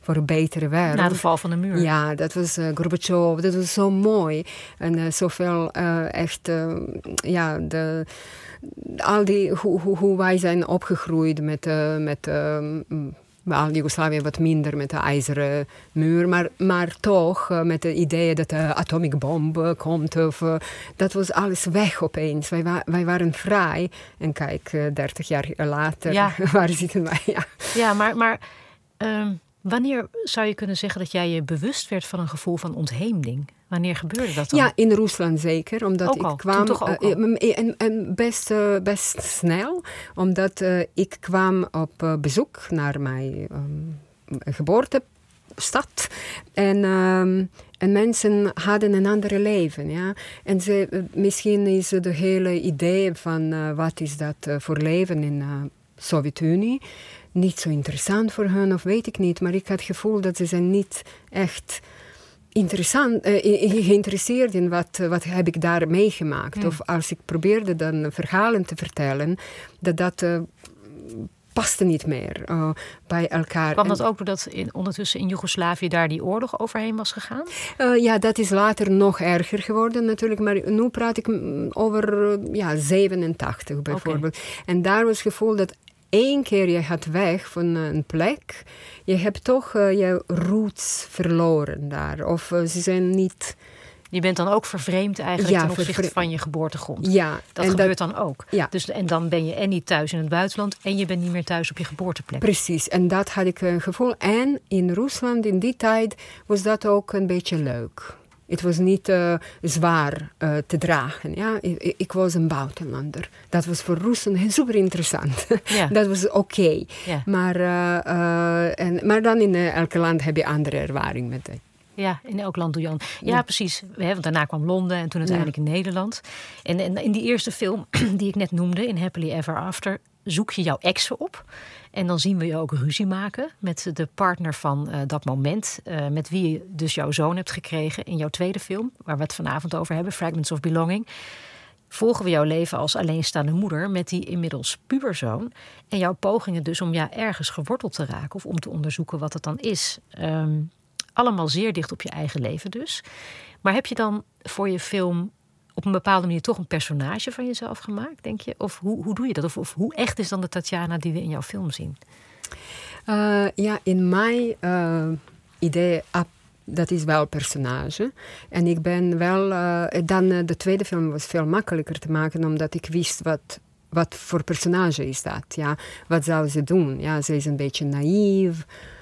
voor een betere wereld. Na de val van de muur. Ja, dat was Gorbachev, dat was zo mooi. En zoveel echt, hoe wij zijn opgegroeid met Joegoslavië wat minder met de ijzeren muur, maar toch met het idee dat de atoombom komt. Dat was alles weg opeens. Wij waren vrij. En kijk, 30 jaar later, waar zitten wij? Ja, maar wanneer zou je kunnen zeggen dat jij je bewust werd van een gevoel van ontheemding? Wanneer gebeurde dat dan? Ja, in Rusland zeker. Omdat ook ik kwam. En best snel. Omdat ik kwam op bezoek naar mijn geboortestad. En mensen hadden een ander leven. Ja? En misschien is het hele idee van wat is dat voor leven in Sovjet-Unie niet zo interessant voor hen, of weet ik niet. Maar ik had het gevoel dat ze zijn niet echt geïnteresseerd in wat heb ik daar meegemaakt. Of als ik probeerde dan verhalen te vertellen, dat paste niet meer bij elkaar. Kwam dat ook doordat ondertussen in Joegoslavië daar die oorlog overheen was gegaan? Ja, dat is later nog erger geworden natuurlijk. Maar nu praat ik over 87 bijvoorbeeld. Okay. En daar was het gevoel dat 1 keer je gaat weg van een plek, je hebt toch je roots verloren daar. Of ze zijn niet. Je bent dan ook vervreemd eigenlijk ten opzichte van je geboortegrond. Ja. Dat gebeurt dan ook. Ja. Dus, en dan ben je en niet thuis in het buitenland en je bent niet meer thuis op je geboorteplek. Precies, en dat had ik een gevoel. En in Rusland in die tijd was dat ook een beetje leuk. Het was niet zwaar te dragen. Ja? Ik was een buitenlander. Dat was voor Russen super interessant. Ja. Dat was oké. Ja. Maar dan in elk land heb je andere ervaring met het. Ja, in elk land doe je Ja, precies. Want daarna kwam Londen en toen uiteindelijk in Nederland. En in die eerste film die ik net noemde, in Happily Ever After, zoek je jouw exen op. En dan zien we je ook ruzie maken met de partner van dat moment. Met wie je dus jouw zoon hebt gekregen in jouw tweede film, waar we het vanavond over hebben, Fragments of Belonging. Volgen we jouw leven als alleenstaande moeder met die inmiddels puberzoon. En jouw pogingen dus om ergens geworteld te raken of om te onderzoeken wat het dan is. Allemaal zeer dicht op je eigen leven dus. Maar heb je dan voor je film op een bepaalde manier toch een personage van jezelf gemaakt, denk je? Of hoe doe je dat? Of hoe echt is dan de Tatjana die we in jouw film zien? In mijn idee, dat is wel een personage. En ik ben wel. Dan de tweede film was veel makkelijker te maken, omdat ik wist wat voor personage is dat. Ja? Wat zou ze doen? Ja, ze is een beetje naïef.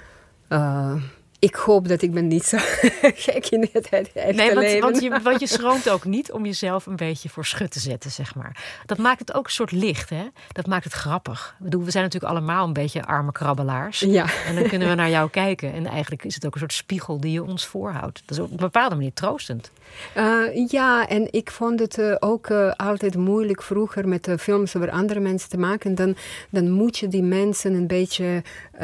Ik hoop dat ik ben niet zo gek in het echte leven. Want je schroomt ook niet om jezelf een beetje voor schut te zetten, zeg maar. Dat maakt het ook een soort licht, hè? Dat maakt het grappig. We zijn natuurlijk allemaal een beetje arme krabbelaars. Ja. En dan kunnen we naar jou kijken. En eigenlijk is het ook een soort spiegel die je ons voorhoudt. Dat is op een bepaalde manier troostend. Ja, en ik vond het ook altijd moeilijk vroeger met films over andere mensen te maken. Dan moet je die mensen een beetje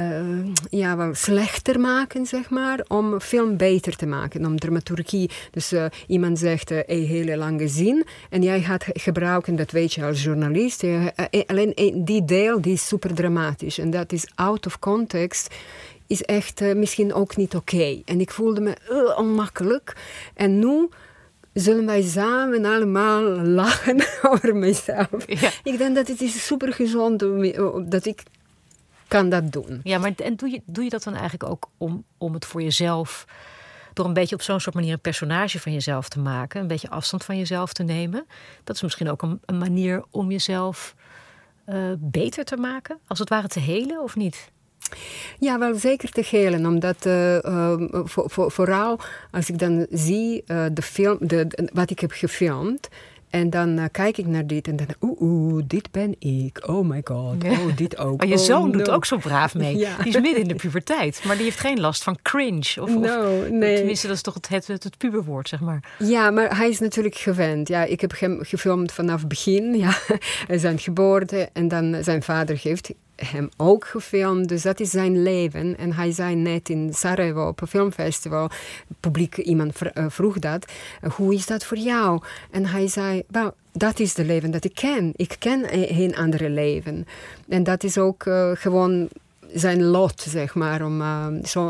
wel slechter maken, zeg maar, om film beter te maken, om dramaturgie. Dus iemand zegt een hele lange zin en jij gaat gebruiken, dat weet je als journalist, alleen die deel die is super dramatisch en dat is out of context, is echt misschien ook niet oké. En ik voelde me ongemakkelijk. En nu zullen wij samen allemaal lachen over mezelf. Ja. Ik denk dat het is super gezond dat ik kan dat doen. Ja, maar en doe je dat dan eigenlijk ook om het voor jezelf, door een beetje op zo'n soort manier een personage van jezelf te maken, een beetje afstand van jezelf te nemen? Dat is misschien ook een manier om jezelf beter te maken, als het ware te helen, of niet? Ja, wel zeker te helen, omdat vooral als ik dan zie de film, wat ik heb gefilmd, en dan kijk ik naar dit en dan, dit ben ik. Oh my god, dit ook. Maar je zoon doet ook zo braaf mee. Ja. Die is midden in de puberteit, maar die heeft geen last van cringe. Nee. Tenminste, dat is toch het puberwoord, zeg maar. Ja, maar hij is natuurlijk gewend. Ja, ik heb hem gefilmd vanaf het begin. Ja. Zijn geboorte en dan zijn vader heeft hem ook gefilmd, dus dat is zijn leven. En hij zei net in Sarajevo op een filmfestival, publiek, iemand vroeg dat, hoe is dat voor jou? En hij zei, dat is het leven dat ik ken. Ik ken geen andere leven. En dat is ook gewoon zijn lot, zeg maar, om zo